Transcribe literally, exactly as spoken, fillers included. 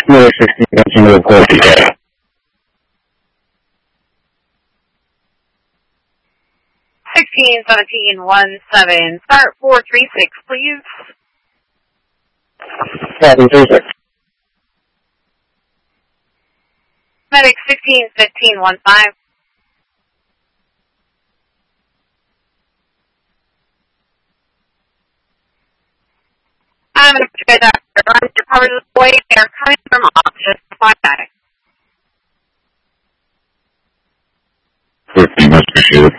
Medic sixteen seventeen to report data. sixteen seventeen one seven, start four three six, please. four three six. Medic sixteen fifteen one five. I'm going to try that. I'm to cover this way. They're coming from opposite flag. fifteen, much appreciated.